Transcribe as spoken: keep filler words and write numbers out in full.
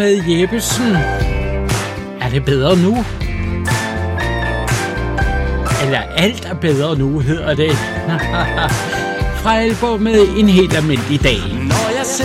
med Jeppesen. Er det bedre nu? Eller alt er bedre nu, hedder det. Fra albumet En helt almindelig dag.